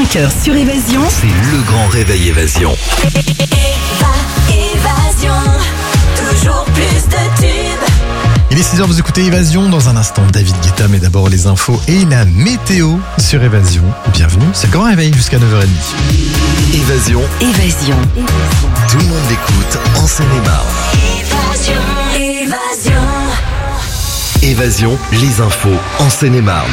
5h sur Évasion, C'est le grand réveil Évasion. Évasion, toujours plus de tubes. Il est 6h, vous écoutez Évasion. Dans un instant, David Guetta, mais d'abord les infos et la météo sur Évasion. Bienvenue, c'est le grand réveil jusqu'à 9h30. Évasion, tout le monde l'écoute en Seine-et-Marne. Évasion, les infos en Seine-et-Marne.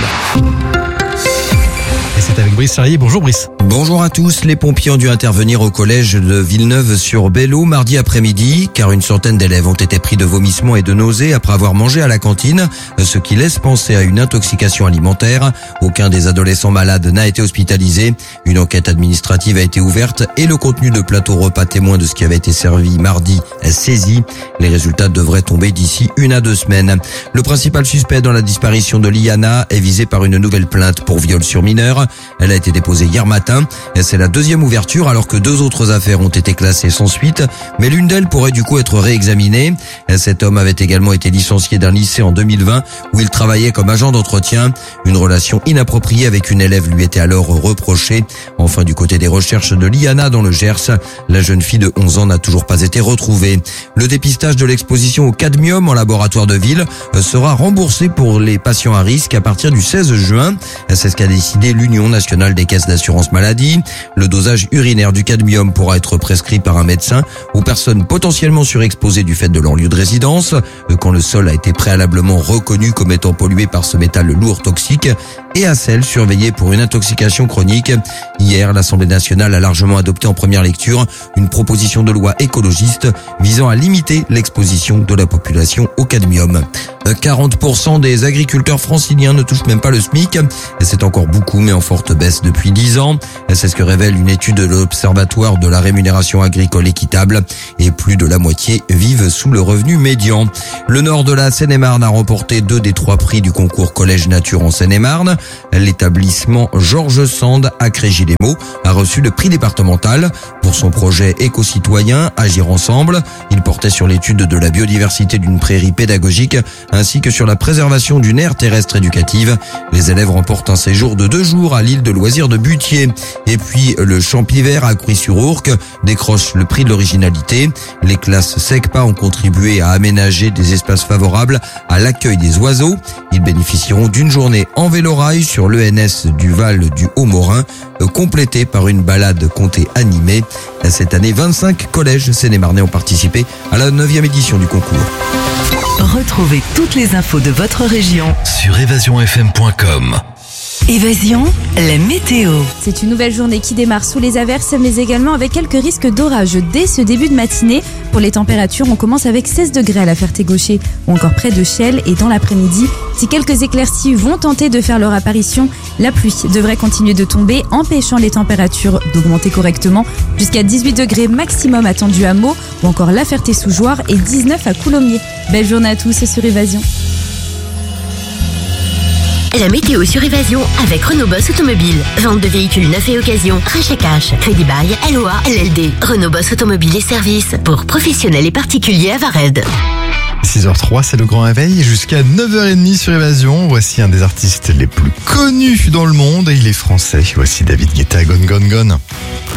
Et c'est avec Brice Charrier. Bonjour Brice. Bonjour à tous. Les pompiers ont dû intervenir au collège de Villeneuve-sur-Bello mardi après-midi, car une centaine d'élèves ont été pris de vomissements et de nausées après avoir mangé à la cantine, ce qui laisse penser à une intoxication alimentaire. Aucun des adolescents malades n'a été hospitalisé. Une enquête administrative a été ouverte et le contenu de plateau repas témoin de ce qui avait été servi mardi est saisi. Les résultats devraient tomber d'ici 1 à 2 semaines. Le principal suspect dans la disparition de Liana est visé par une nouvelle plainte pour viol sur mineur. Elle a été déposée hier matin. C'est la deuxième ouverture alors que 2 autres affaires ont été classées sans suite, mais l'une d'elles pourrait du coup être réexaminée. Cet homme avait également été licencié d'un lycée en 2020 où il travaillait comme agent d'entretien. Une relation inappropriée avec une élève lui était alors reprochée. Enfin, du côté des recherches de Liana dans le Gers, la jeune fille de 11 ans n'a toujours pas été retrouvée. Le dépistage de l'exposition au cadmium en laboratoire de ville sera remboursé pour les patients à risque à partir du 16 juin. C'est ce qu'a décidé l'Union nationale des caisses d'assurance maladie. Le dosage urinaire du cadmium pourra être prescrit par un médecin aux personnes potentiellement surexposées du fait de leur lieu de résidence, quand le sol a été préalablement reconnu comme étant pollué par ce métal lourd toxique, et à celles surveillées pour une intoxication chronique. Hier, l'Assemblée nationale a largement adopté en première lecture une proposition de loi écologiste visant à limiter l'exposition de la population au cadmium. 40% des agriculteurs franciliens ne touchent même pas le SMIC. C'est encore beaucoup, mais en forte baisse depuis 10 ans. C'est ce que révèle une étude de l'Observatoire de la rémunération agricole équitable. Et plus de la moitié vivent sous le revenu médian. Le nord de la Seine-et-Marne a remporté 2 des 3 prix du concours Collège Nature en Seine-et-Marne. L'établissement Georges Sand à Crégilemo a reçu le prix départemental pour son projet éco-citoyen Agir ensemble. Il portait sur l'étude de la biodiversité d'une prairie pédagogique ainsi que sur la préservation d'une aire terrestre éducative. Les élèves remportent un séjour de 2 jours à l'île de loisirs de Butier. Et puis le Champivert à Cury-sur-Ourcq décroche le prix de l'originalité. Les classes SECPA ont contribué à aménager des espaces favorables à l'accueil des oiseaux. Ils bénéficieront d'une journée en vélorail sur l'ENS du Val du Haut-Morin, complétée par une balade comptée animée. Cette année, 25 collèges sénémarnais ont participé à la 9e édition du concours. retrouvez toutes les infos de votre région. Sur évasionfm.com. Évasion, la météo. C'est une nouvelle journée qui démarre sous les averses, mais également avec quelques risques d'orage dès ce début de matinée. Pour les températures, on commence avec 16 degrés à la Ferté-Gaucher ou encore près de Chelles. Et dans l'après-midi, si quelques éclaircies vont tenter de faire leur apparition, la pluie devrait continuer de tomber, empêchant les températures d'augmenter correctement. Jusqu'à 18 degrés maximum attendu à Meaux ou encore la Ferté-sous-Jouarre et 19 à Coulommiers. Belle journée à tous sur Évasion. La météo sur Évasion avec Renault Boss Automobile. Vente de véhicules neufs et occasion, rachat cash, crédit bail, LOA, LLD. Renault Boss Automobile et services pour professionnels et particuliers à Vared. 6h03, c'est le grand réveil jusqu'à 9h30 sur Évasion. Voici un des artistes les plus connus dans le monde et il est français. Voici David Guetta, Gone Gone Gone.